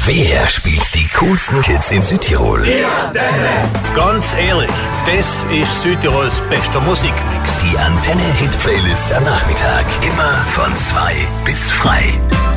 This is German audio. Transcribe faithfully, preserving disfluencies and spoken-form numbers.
Wer spielt die coolsten Hits in Südtirol? Wir, Antenne. Ganz ehrlich, das ist Südtirols bester Musikmix. Die Antenne-Hit-Playlist am Nachmittag. Immer von zwei bis frei.